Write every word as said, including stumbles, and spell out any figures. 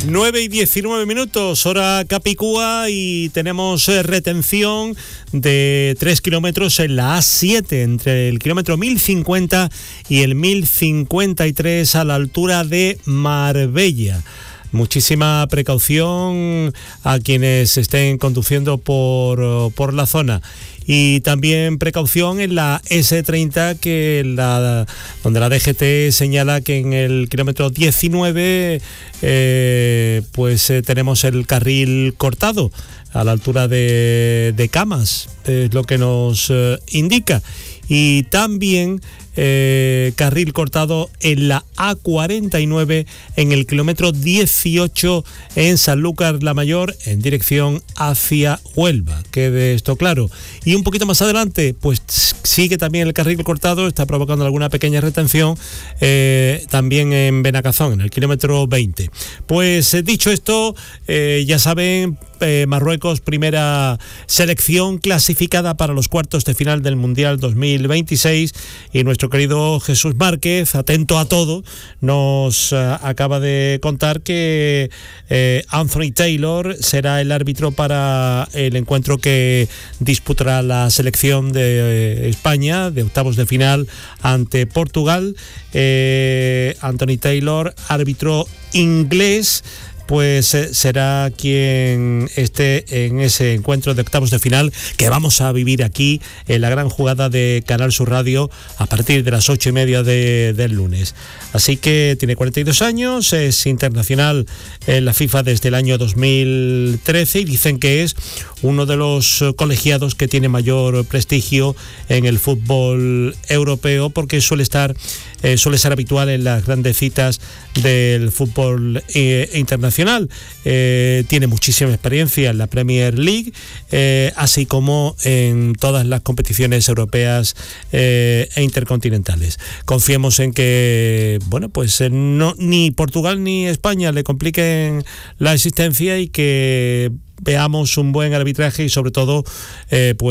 nueve y diecinueve minutos, hora Capicúa, y tenemos eh, retención de tres kilómetros en la A siete, entre el kilómetro mil cincuenta y el mil cincuenta y tres, a la altura de Marbella. Muchísima precaución a quienes estén conduciendo por, por la zona. Y también precaución en la ese treinta, que la, donde la D G T señala que en el kilómetro diecinueve eh, pues eh, tenemos el carril cortado a la altura de, de Camas, es lo que nos eh, indica. Y también eh, carril cortado en la A cuarenta y nueve en el kilómetro dieciocho en Sanlúcar la Mayor, en dirección hacia Huelva, quede esto claro. Y un poquito más adelante pues sigue también el carril cortado, está provocando alguna pequeña retención eh, también en Benacazón, en el kilómetro veinte. Pues eh, dicho esto, eh, ya saben, eh, Marruecos, primera selección clasificada para los cuartos de final del Mundial dos mil veintiséis, y nuestro querido Jesús Márquez, atento a todo, nos uh, acaba de contar que eh, Anthony Taylor será el árbitro para el encuentro que disputará la selección de eh, España de octavos de final ante Portugal. eh, Anthony Taylor, árbitro inglés, pues eh, será quien esté en ese encuentro de octavos de final que vamos a vivir aquí en la gran jugada de Canal Sur Radio a partir de las ocho y media de, del lunes. Así que tiene cuarenta y dos años, es internacional en la FIFA desde el año dos mil trece y dicen que es uno de los colegiados que tiene mayor prestigio en el fútbol europeo, porque suele estar eh, suele ser habitual en las grandes citas del fútbol eh, internacional. Eh, tiene muchísima experiencia en la Premier League, eh, así como en todas las competiciones europeas eh, e intercontinentales. Confiemos en que, bueno, pues eh, no, ni Portugal ni España le compliquen la existencia y que veamos un buen arbitraje y sobre todo eh, pues